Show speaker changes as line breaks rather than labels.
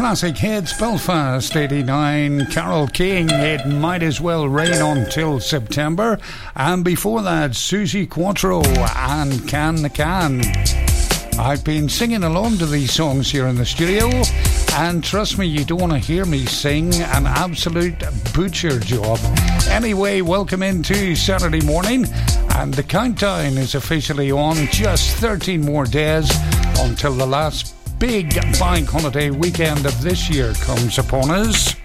classic hits, Belfast 89, Carole King, It Might As Well Rain Until September, and before that, Suzi Quatro and Can. I've been singing along to these songs here in the studio, and trust me, you don't want to hear me sing an absolute butcher job. Anyway, welcome into Saturday morning, and the countdown is officially on. Just 13 more days until the last big bank holiday weekend of this year comes upon us.